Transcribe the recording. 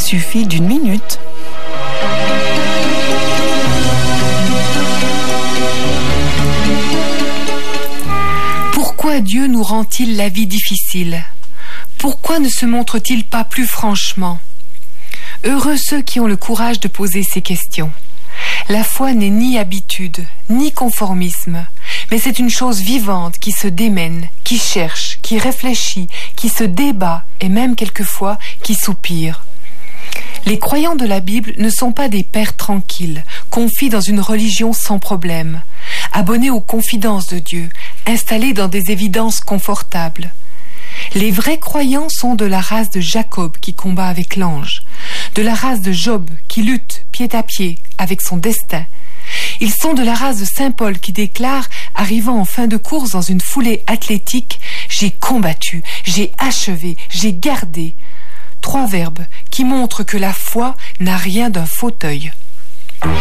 suffit d'une minute. Pourquoi Dieu nous rend-il la vie difficile ? Pourquoi ne se montre-t-il pas plus franchement ? Heureux ceux qui ont le courage de poser ces questions. La foi n'est ni habitude, ni conformisme, mais c'est une chose vivante qui se démène, qui cherche, qui réfléchit, qui se débat et même quelquefois qui soupire. Les croyants de la Bible ne sont pas des pères tranquilles, confiés dans une religion sans problème, abonnés aux confidences de Dieu, installés dans des évidences confortables. Les vrais croyants sont de la race de Jacob qui combat avec l'ange, de la race de Job qui lutte pied à pied avec son destin. Ils sont de la race de Saint Paul qui déclare, arrivant en fin de course dans une foulée athlétique, « J'ai combattu, j'ai achevé, j'ai gardé ». 3 verbes qui montrent que la foi n'a rien d'un fauteuil.